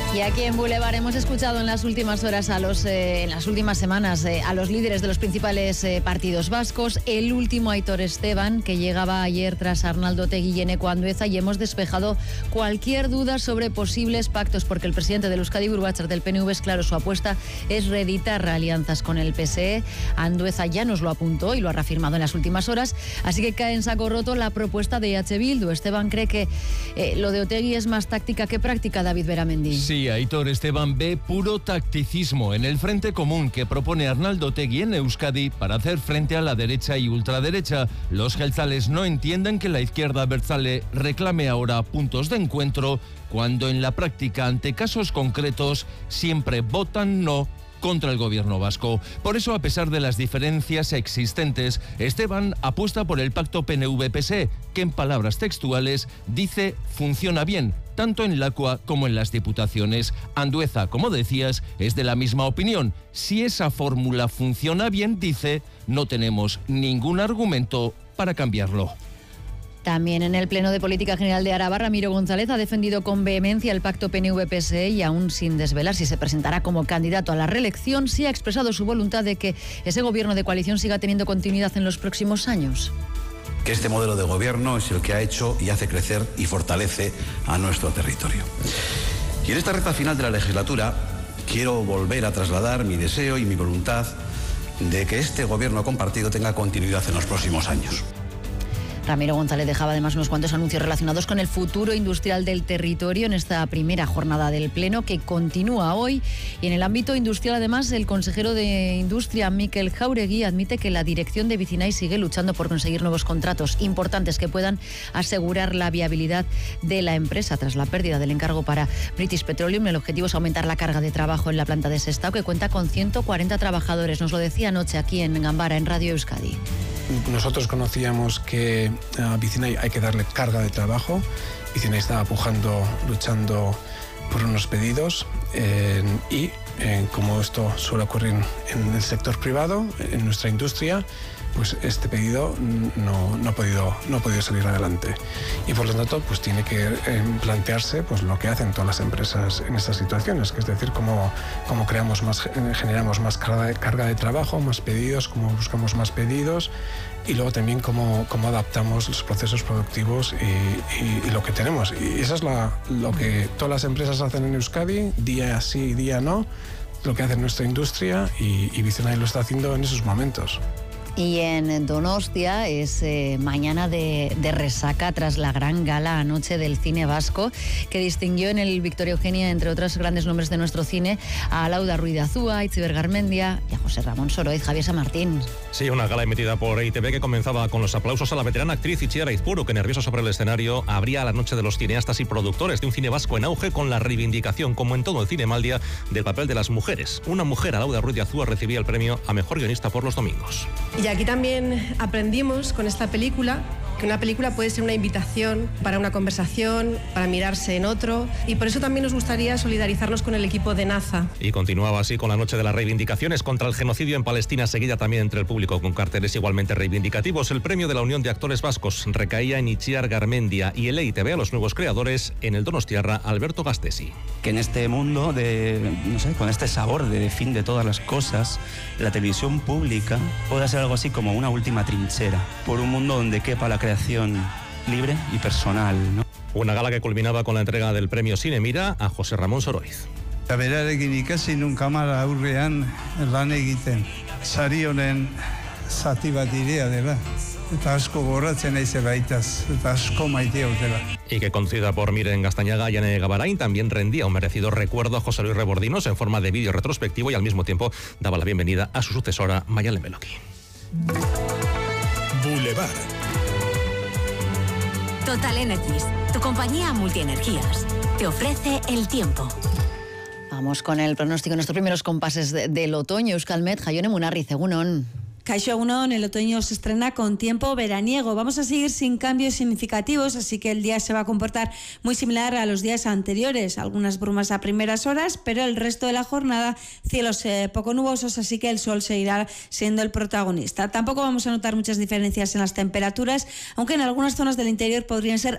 Y aquí en Boulevard hemos escuchado en las últimas horas en las últimas semanas a los líderes de los principales partidos vascos. El último, Aitor Esteban, que llegaba ayer tras Arnaldo Otegi y Eneko Andueza, y hemos despejado cualquier duda sobre posibles pactos, porque el presidente del Euskadi Buru Batzar del PNV es claro, su apuesta es reeditar alianzas con el PSE. Andueza ya nos lo apuntó y lo ha reafirmado en las últimas horas, así que cae en saco roto la propuesta de EH Bildu. Esteban cree que lo de Otegi es más táctica que práctica, David Beramendi. Sí, Aitor Esteban ve puro tacticismo en el frente común que propone Arnaldo Otegi en Euskadi para hacer frente a la derecha y ultraderecha. Los jeltzales no entienden que la izquierda abertzale reclame ahora puntos de encuentro, cuando en la práctica, ante casos concretos, siempre votan no contra el gobierno vasco. Por eso, a pesar de las diferencias existentes, Esteban apuesta por el pacto PNV-PSE, que en palabras textuales dice funciona bien, tanto en Lakua como en las diputaciones. Andueza, como decías, es de la misma opinión. Si esa fórmula funciona bien, dice, no tenemos ningún argumento para cambiarlo. También en el Pleno de Política General de Araba, Ramiro González ha defendido con vehemencia el pacto PNV-PSE y, aún sin desvelar si se presentará como candidato a la reelección, sí ha expresado su voluntad de que ese gobierno de coalición siga teniendo continuidad en los próximos años. Que este modelo de gobierno es el que ha hecho y hace crecer y fortalece a nuestro territorio. Y en esta recta final de la legislatura quiero volver a trasladar mi deseo y mi voluntad de que este gobierno compartido tenga continuidad en los próximos años. Ramiro González dejaba además unos cuantos anuncios relacionados con el futuro industrial del territorio en esta primera jornada del Pleno, que continúa hoy. Y en el ámbito industrial, además, el consejero de Industria, Mikel Jauregui, admite que la dirección de Vicinay sigue luchando por conseguir nuevos contratos importantes que puedan asegurar la viabilidad de la empresa tras la pérdida del encargo para British Petroleum. El objetivo es aumentar la carga de trabajo en la planta de Sestao, que cuenta con 140 trabajadores. Nos lo decía anoche aquí en Gambara, en Radio Euskadi. Nosotros conocíamos que a Vicinay hay que darle carga de trabajo. Vicinay estaba pujando, luchando por unos pedidos y como esto suele ocurrir en el sector privado, en nuestra industria, pues este pedido no ha podido salir adelante. Y por lo tanto, pues tiene que plantearse pues lo que hacen todas las empresas en estas situaciones, que es decir, cómo generamos más carga de trabajo, más pedidos, cómo buscamos más pedidos, y luego también cómo adaptamos los procesos productivos y lo que tenemos. Y eso es lo que todas las empresas hacen en Euskadi, día sí, día no, lo que hace nuestra industria, y Vicinay lo está haciendo en esos momentos. Y en Donostia es mañana de resaca tras la gran gala anoche del cine vasco, que distinguió en el Victoria Eugenia, entre otros grandes nombres de nuestro cine, a Lauda Ruiz de Azúa, Itziber Garmendia y a José Ramón Soroiz, Javier San Martín. Sí, una gala emitida por EITV que comenzaba con los aplausos a la veterana actriz Itziar Aizpuru, que, nerviosa sobre el escenario, abría la noche de los cineastas y productores de un cine vasco en auge, con la reivindicación, como en todo el cine Maldia, del papel de las mujeres. Una mujer, a Lauda Ruiz de Azúa, recibía el premio a mejor guionista por Los Domingos. Y aquí también aprendimos con esta película que una película puede ser una invitación para una conversación, para mirarse en otro, y por eso también nos gustaría solidarizarnos con el equipo de NASA. Y continuaba así con la noche de las reivindicaciones contra el genocidio en Palestina, seguida también entre el público con carteles igualmente reivindicativos. El premio de la Unión de Actores Vascos recaía en Itziar Garmendia y el EITV a los nuevos creadores, en el donostiarra Alberto Gastesi. Que en este mundo con este sabor de fin de todas las cosas, la televisión pública pueda ser algo así como una última trinchera, por un mundo donde quepa la creación libre y personal, ¿no? Una gala que culminaba con la entrega del premio Cine Mira a José Ramón Soroiz. Berarekin ikasi nun kamara aurrean lan egiten. Sari honen zati bat irea dela. Eta asko goratzen naize baitaz, eta asko maitea dela. Y que, conducida por Miren Gastañaga y Anne Gabarain, también rendía un merecido recuerdo a José Luis Rebordinos en forma de vídeo retrospectivo, y al mismo tiempo daba la bienvenida a su sucesora, Mayalen Beloki. Boulevard. Total Energies, tu compañía multienergías, te ofrece el tiempo. Vamos con el pronóstico, nuestros primeros compases del otoño. Euskalmet, Jaione Munarriz, egunon. Kaixo egunon, el otoño se estrena con tiempo veraniego. Vamos a seguir sin cambios significativos, así que el día se va a comportar muy similar a los días anteriores. Algunas brumas a primeras horas, pero el resto de la jornada cielos poco nubosos, así que el sol seguirá siendo el protagonista. Tampoco vamos a notar muchas diferencias en las temperaturas, aunque en algunas zonas del interior podrían ser